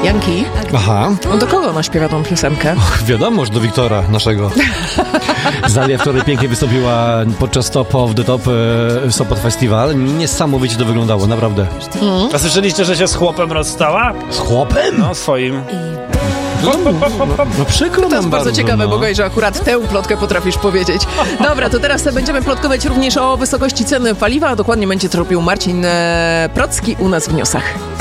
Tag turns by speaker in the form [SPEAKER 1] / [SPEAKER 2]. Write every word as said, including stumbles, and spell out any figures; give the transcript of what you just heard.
[SPEAKER 1] Janki,
[SPEAKER 2] Aha.
[SPEAKER 1] no do kogo ona śpiewa tą piosenkę?
[SPEAKER 2] Och, wiadomo, że do Wiktora, naszego. Zalia wczoraj pięknie wystąpiła podczas Top of the Top e, Sopot Festival. Niesamowicie to wyglądało, naprawdę.
[SPEAKER 3] Mm. A słyszeliście, że się z chłopem rozstała?
[SPEAKER 2] Z chłopem?
[SPEAKER 3] No, swoim.
[SPEAKER 2] No, no, no przykro nam
[SPEAKER 1] To jest bardzo ciekawe,
[SPEAKER 2] no.
[SPEAKER 1] bo Goj, że akurat tę plotkę potrafisz powiedzieć. Dobra, to teraz będziemy plotkować również o wysokości ceny paliwa, a dokładnie będzie to robił Marcin e, Procki u nas w Newsach.